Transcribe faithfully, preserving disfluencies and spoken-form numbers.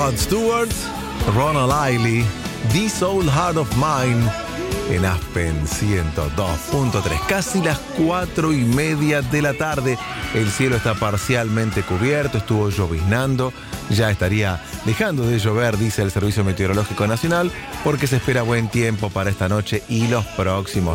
Rod Stewart, Ronald Ailey, This Old Heart of Mine, en Aspen ciento dos punto tres. Casi las cuatro y media de la tarde. El cielo está parcialmente cubierto, estuvo lloviznando. Ya estaría dejando de llover, dice el Servicio Meteorológico Nacional, porque se espera buen tiempo para esta noche y los próximos